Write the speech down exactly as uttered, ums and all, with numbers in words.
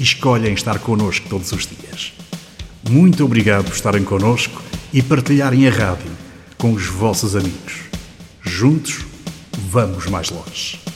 escolhem estar connosco todos os dias. Muito obrigado por estarem connosco e partilharem a rádio com os vossos amigos. Juntos, vamos mais longe.